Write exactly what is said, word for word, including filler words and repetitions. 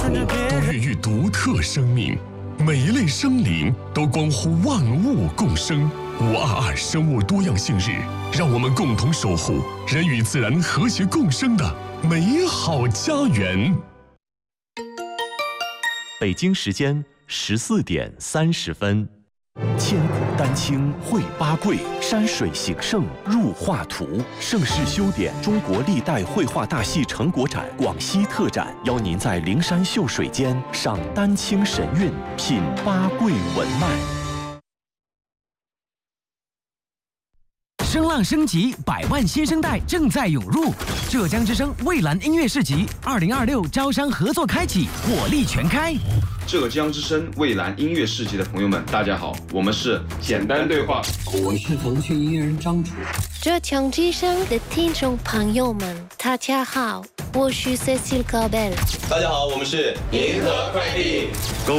孕育独特生命，每一类生灵都关乎万物共生。五二二生物多样性日，让我们共同守护人与自然和谐共生的美好家园。 北京时间十四点三十分。千古丹青绘八桂，山水形胜入画图。盛世修典中国历代绘画大戏成果展广西特展，邀您在灵山秀水间赏丹青神韵，品八桂文脉。 声浪升级，百万新生代正在涌入。浙江之声蔚蓝音乐市集二零二六招商合作开启，火力全开。 浙江之声蔚蓝音乐市集的朋友们，大家好，我们是简单对话， 我是腾讯音乐人张楚。 浙江之声的听众朋友们，大家好，我是 Cecile Caubel。 大家好，我们是银河快递。